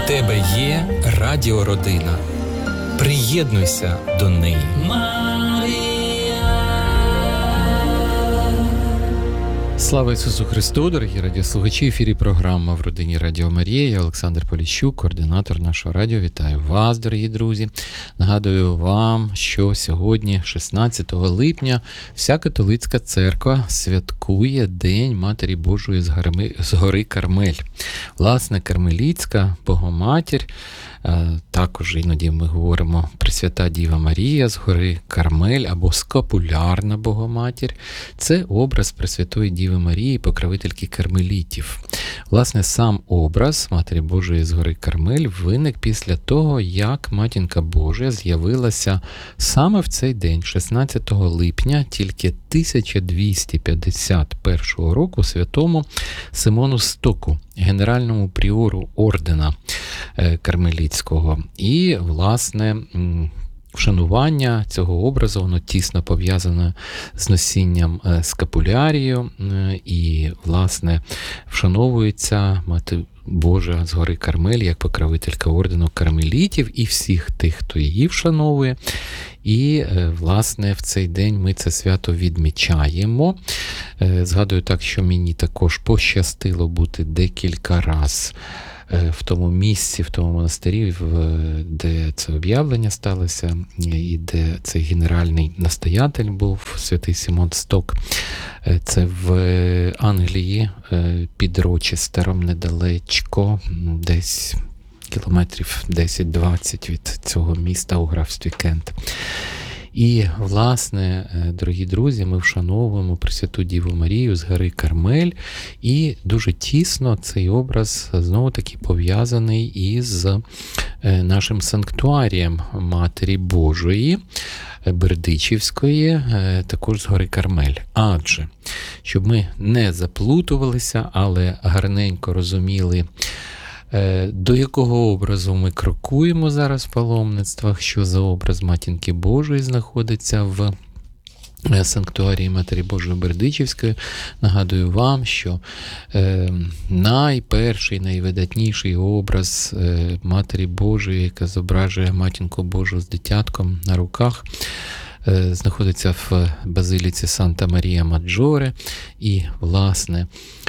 тебе є радіородина. Приєднуйся до неї. Слава Ісусу Христу, дорогі радіослухачі! В ефірі програма «В родині Радіо Марія». Я Олександр Поліщук, координатор нашого радіо. Вітаю вас, дорогі друзі! Нагадую вам, що сьогодні, 16 липня, вся католицька церква святкує День Матері Божої з гори Кармель. Власне, Кармелітська Богоматір, також іноді ми говоримо Пресвята Діва Марія з гори Кармель або Скапулярна Богоматір. Це образ Пресвятої Діви Марії, покровительки кармелітів. Власне, сам образ Матері Божої з гори Кармель виник після того, як Матінка Божа з'явилася саме в цей день, 16 липня, тільки 1251 року святому Симону Стоку, генеральному пріору ордена кармелітського. І, власне, вшанування цього образу, воно тісно пов'язане з носінням скапулярію і, власне, вшановується Мати Божа з гори Кармель як покровителька ордену кармелітів і всіх тих, хто її вшановує. І, власне, в цей день ми це свято відмічаємо. Згадую так, що мені також пощастило бути декілька разів в тому місці, в тому монастирі, де це об'явлення сталося, і де цей генеральний настоятель був, святий Симон Сток. Це в Англії, під Рочестером, недалечко, десь кілометрів 10-20 від цього міста у графстві Кент. І, власне, дорогі друзі, ми вшановуємо Пресвяту Діву Марію з гори Кармель, і дуже тісно цей образ знову-таки пов'язаний із нашим санктуарієм Матері Божої Бердичівської, також з гори Кармель. Адже, щоб ми не заплутувалися, але гарненько розуміли, до якого образу ми крокуємо зараз в паломництвах, що за образ Матінки Божої знаходиться в санктуарії Матері Божої Бердичівської. Нагадую вам, що найперший, найвидатніший образ Матері Божої, яка зображує Матінку Божу з дитятком на руках, знаходиться в базиліці Санта Марія Маджоре. І, власне,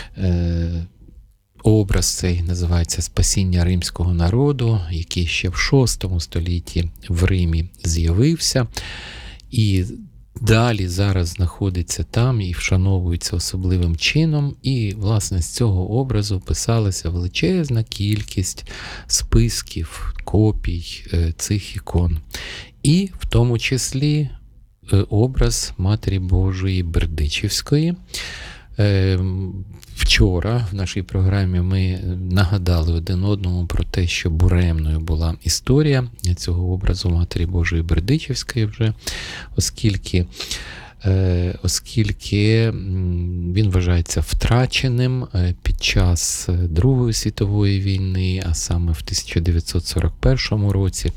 образ цей називається «Спасіння римського народу», який ще в VI столітті в Римі з'явився. І далі зараз знаходиться там і вшановується особливим чином. І, власне, з цього образу писалася величезна кількість списків, копій цих ікон. І в тому числі образ Матері Божої Бердичівської. Вчора в нашій програмі ми нагадали один одному про те, що буремною була історія цього образу Матері Божої Бердичівської вже, оскільки він вважається втраченим під час Другої світової війни, а саме в 1941 році.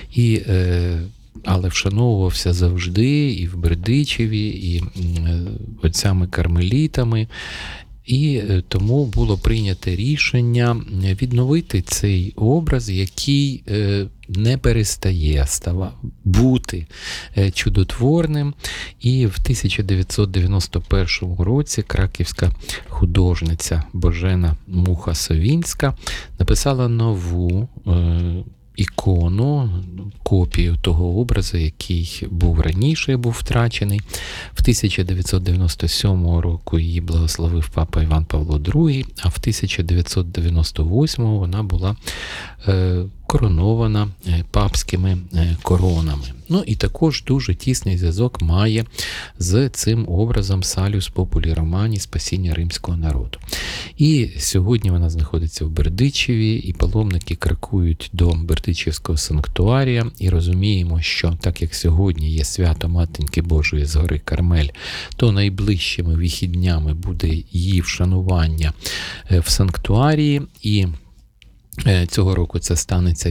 Але вшановувався завжди і в Бердичеві, і отцями-кармелітами. І тому було прийнято рішення відновити цей образ, який не перестає бути чудотворним. І в 1991 році краківська художниця Божена Муха-Совінська написала нову ікону, копію того образу, який був раніше, був втрачений. В 1997 року її благословив папа Іван Павло II, а в 1998 вона була коронована папськими коронами. Ну і також дуже тісний зв'язок має з цим образом Салюс Популі Романі, спасіння римського народу. І сьогодні вона знаходиться в Бердичеві, і паломники крокують до Бердичівського санктуарія, і розуміємо, що так як сьогодні є свято Матінки Божої з гори Кармель, то найближчими вихіднями буде її вшанування в санктуарії, і цього року це станеться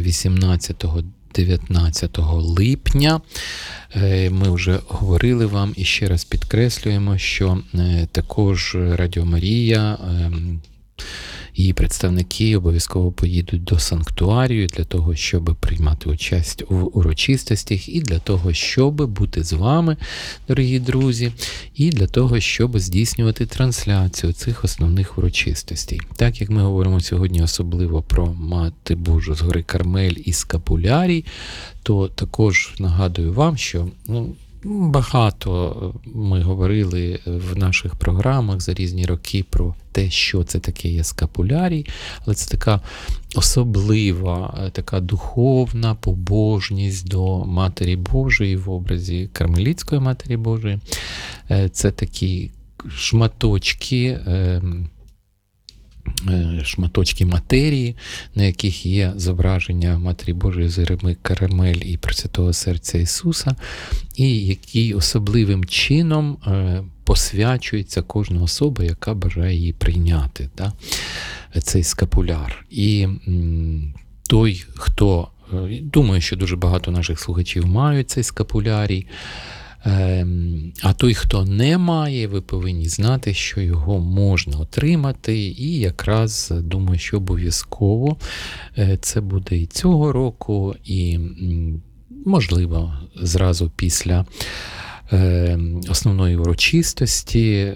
18-19 липня. Ми вже говорили вам і ще раз підкреслюємо, що також Радіо Марія її представники обов'язково поїдуть до санктуарію для того, щоб приймати участь у урочистостях, і для того, щоб бути з вами, дорогі друзі, і для того, щоб здійснювати трансляцію цих основних урочистостей. Так як ми говоримо сьогодні особливо про Мати Божу з гори Кармель і скапулярій, то також нагадую вам, що багато ми говорили в наших програмах за різні роки про те, що це таке є скапулярій, але це така особлива, така духовна побожність до Матері Божої в образі Кармелітської Матері Божої. Це такі шматочки матерії, на яких є зображення Матері Божої з гори Кармель і Пресвятого Серця Ісуса, і які особливим чином посвячується кожна особа, яка бажає її прийняти, цей скапуляр. І той, хто, думаю, що дуже багато наших слухачів мають цей скапулярій, а той, хто не має, ви повинні знати, що його можна отримати, і якраз думаю, що обов'язково це буде і цього року, і, можливо, зразу після основної урочистості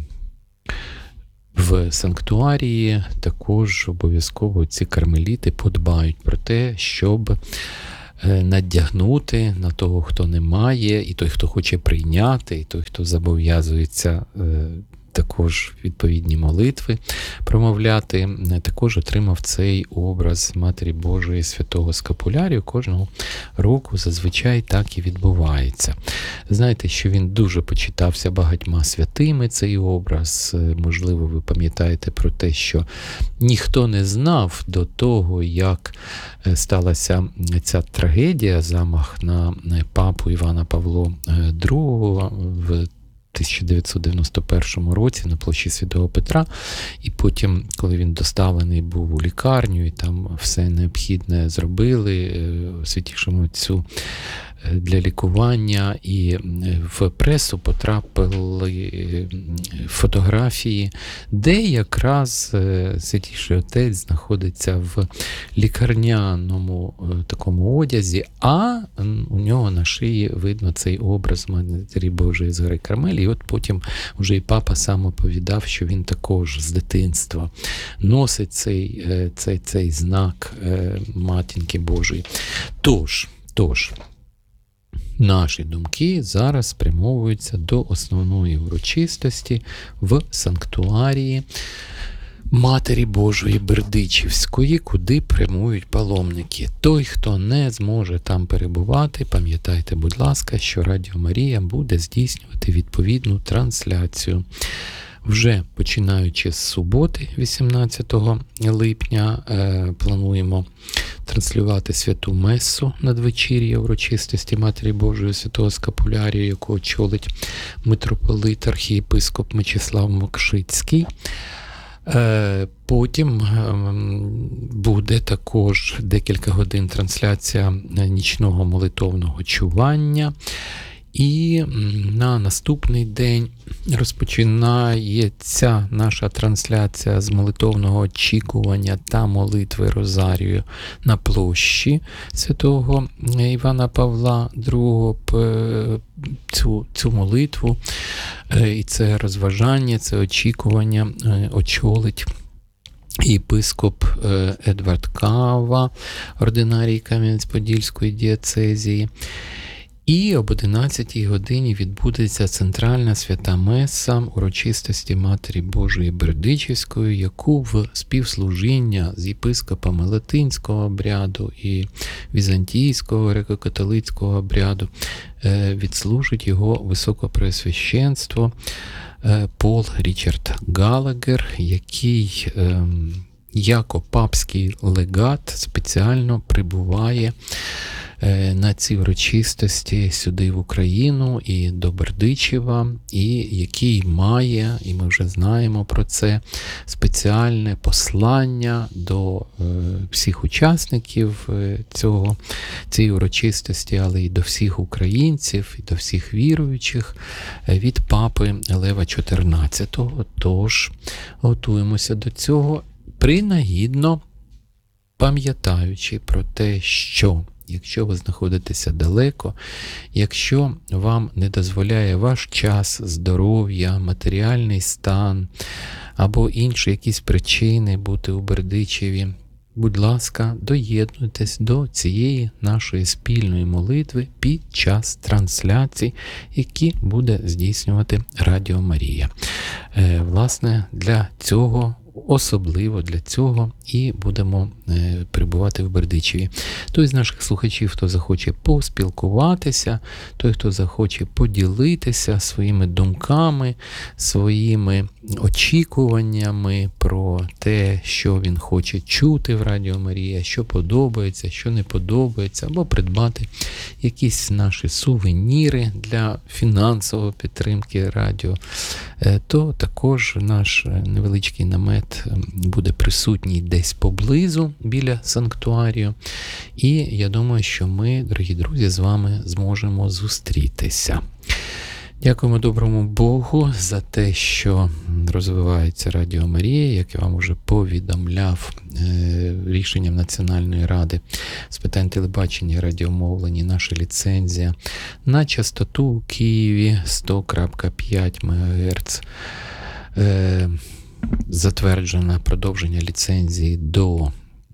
в санктуарії також обов'язково ці кармеліти подбають про те, щоб надягнути на того, хто не має, і той, хто хоче прийняти, і той, хто зобов'язується також відповідні молитви промовляти, також отримав цей образ Матері Божої Святого Скапулярію. Кожного року зазвичай так і відбувається. Знаєте, що він дуже почитався багатьма святими, цей образ. Можливо, ви пам'ятаєте про те, що ніхто не знав до того, як сталася ця трагедія, замах на папу Івана Павла II в 1991 році на площі Святого Петра, і потім, коли він доставлений був у лікарню, і там все необхідне зробили Святішому Отцю для лікування, і в пресу потрапили фотографії, де якраз Святіший Отець знаходиться в лікарняному такому одязі, а у нього на шиї видно цей образ Матері Божої з гори Кармель. І от потім вже і папа сам оповідав, що він також з дитинства носить цей знак Матінки Божої. Тож, наші думки зараз спрямовуються до основної урочистості в санктуарії Матері Божої Бердичівської, куди прямують паломники. Той, хто не зможе там перебувати, пам'ятайте, будь ласка, що Радіо Марія буде здійснювати відповідну трансляцію. Вже починаючи з суботи, 18 липня, плануємо транслювати святу месу надвечір'я урочистості Матері Божої Святого Скапулярію, яку очолить митрополит архієпископ Мечислав Мокшицький. Потім буде також декілька годин трансляція нічного молитовного чування. І на наступний день розпочинається наша трансляція з молитовного очікування та молитви Розарію на площі Святого Івана Павла II. Цю молитву і це розважання, це очікування очолить єпископ Едвард Кава, ординарій Кам'янець-Подільської дієцезії. І об 11-й годині відбудеться центральна свята меса урочистості Матері Божої Бердичівської, яку в співслужіння з єпископами латинського обряду і візантійського греко-католицького обряду відслужить його високопреосвященство Пол Річард Галагер, який як папський легат спеціально прибуває на ці урочистості сюди в Україну і до Бердичева, і який має, і ми вже знаємо про це, спеціальне послання до всіх учасників цієї урочистості, але й до всіх українців, і до всіх віруючих від папи Лева XIV. Тож готуємося до цього. принагідно пам'ятаючи про те, що якщо ви знаходитеся далеко, якщо вам не дозволяє ваш час, здоров'я, матеріальний стан або інші якісь причини бути у Бердичеві, будь ласка, доєднуйтесь до цієї нашої спільної молитви під час трансляцій, які буде здійснювати Радіо Марія. Власне, для цього, особливо для цього і будемо перебувати в Бердичеві. Той з наших слухачів, хто захоче поспілкуватися, той, хто захоче поділитися своїми думками, своїми очікуваннями про те, що він хоче чути в Радіо Марія, що подобається, що не подобається, або придбати якісь наші сувеніри для фінансової підтримки радіо, то також наш невеличкий намет буде присутній десь поблизу біля санктуарію. І я думаю, що ми, дорогі друзі, з вами зможемо зустрітися. Дякуємо доброму Богу за те, що розвивається Радіо Марія, як я вам вже повідомляв рішенням Національної ради з питань телебачення і радіомовлення, наша ліцензія на частоту у Києві 100,5 МГц затверджено продовження ліцензії до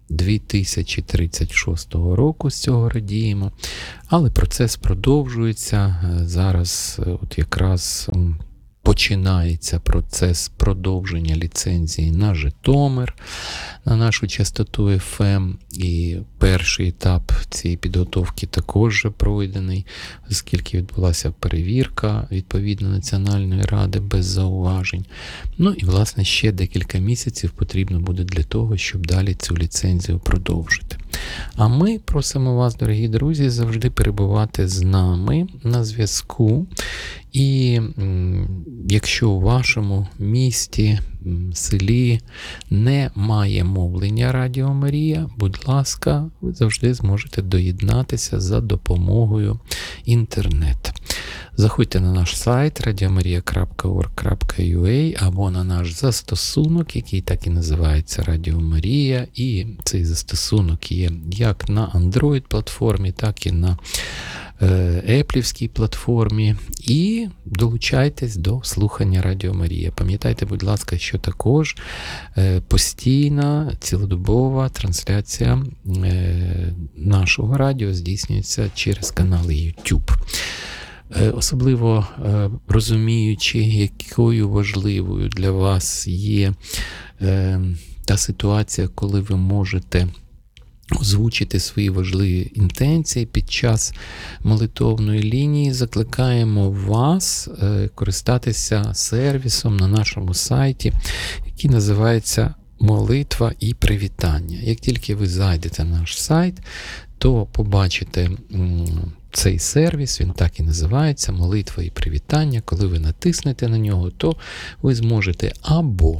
2036 року, з цього радіємо, але процес продовжується. Зараз от якраз починається процес продовження ліцензії на Житомир, на нашу частоту FM, і перший етап цієї підготовки також вже пройдений, оскільки відбулася перевірка відповідно Національної ради без зауважень. Ну і, власне, ще декілька місяців потрібно буде для того, щоб далі цю ліцензію продовжити. А ми просимо вас, дорогі друзі, завжди перебувати з нами на зв'язку. І якщо у вашому місті, селі немає мовлення Радіо Марія, будь ласка, ви завжди зможете доєднатися за допомогою інтернету. Заходьте на наш сайт radiomaria.org.ua або на наш застосунок, який так і називається Радіо Марія. І цей застосунок є як на Android-платформі, так і на Apple-івській платформі, і долучайтесь до слухання Радіо Марія. Пам'ятайте, будь ласка, що також постійна, цілодобова трансляція нашого радіо здійснюється через канали YouTube. Особливо розуміючи, якою важливою для вас є та ситуація, коли ви можете озвучити свої важливі інтенції під час молитовної лінії, закликаємо вас користатися сервісом на нашому сайті, який називається «Молитва і привітання». Як тільки ви зайдете на наш сайт, то побачите цей сервіс, він так і називається «Молитва і привітання». Коли ви натиснете на нього, то ви зможете або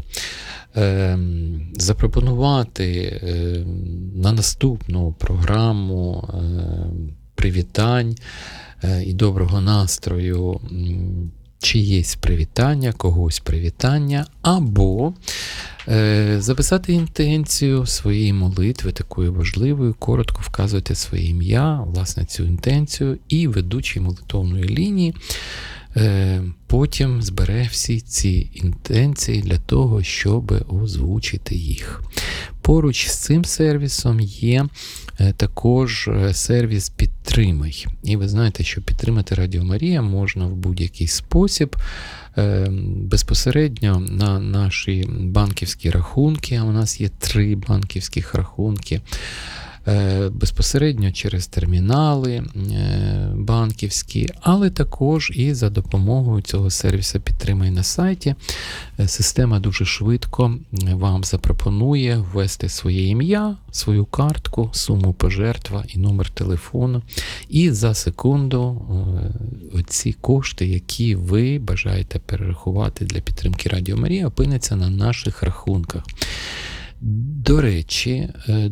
запропонувати на наступну програму привітань і доброго настрою чиєсь привітання, когось привітання, або записати інтенцію своєї молитви, такою важливою, коротко вказуйте своє ім'я, власне, цю інтенцію, і ведучий молитовної лінії потім збере всі ці інтенції для того, щоб озвучити їх. Поруч з цим сервісом є також сервіс «Підтримай». І ви знаєте, що підтримати Радіо Марія можна в будь-який спосіб, безпосередньо на наші банківські рахунки, а у нас є 3 банківських рахунки, безпосередньо через термінали банківські, але також і за допомогою цього сервісу «Підтримай» на сайті. Система дуже швидко вам запропонує ввести своє ім'я, свою картку, суму пожертва і номер телефону. І за секунду ці кошти, які ви бажаєте перерахувати для підтримки Радіо Марія, опиняться на наших рахунках. До речі,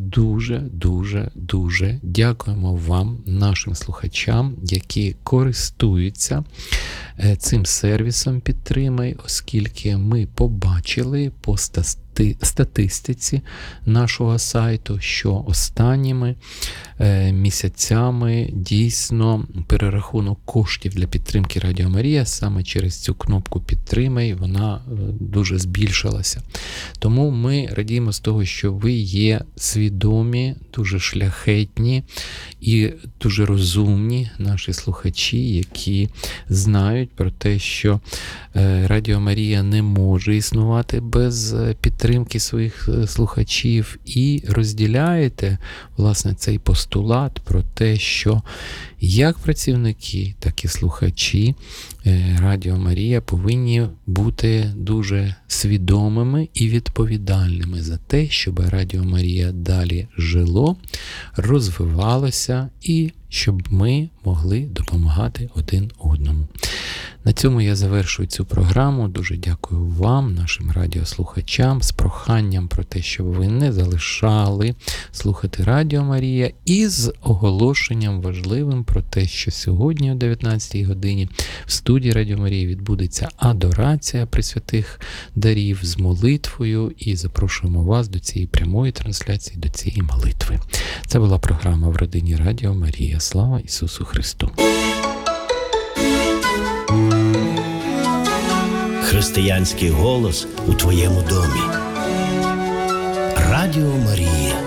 дуже дякуємо вам, нашим слухачам, які користуються цим сервісом «Підтримай», оскільки ми побачили по статистиці нашого сайту, що останніми місяцями дійсно перерахунок коштів для підтримки Радіо Марія саме через цю кнопку «Підтримай» вона дуже збільшилася. Тому ми радіємо з того, що ви є свідомі, дуже шляхетні і дуже розумні наші слухачі, які знають про те, що Радіо Марія не може існувати без підтримки своїх слухачів, і розділяєте, власне, цей постулат про те, що як працівники, так і слухачі Радіо Марія повинні бути дуже свідомими і відповідальними за те, щоб Радіо Марія далі жило, розвивалося і щоб ми могли допомагати один одному. На цьому я завершую цю програму. Дуже дякую вам, нашим радіослухачам, з проханням про те, щоб ви не залишали слухати Радіо Марія, і з оголошенням важливим про те, що сьогодні о 19-й годині в студії Радіо Марії відбудеться адорація Пресвятих дарів з молитвою, і запрошуємо вас до цієї прямої трансляції, до цієї молитви. Це була програма «В родині Радіо Марія». Слава Ісусу Христу! Християнський голос у твоєму домі. Радіо Марія.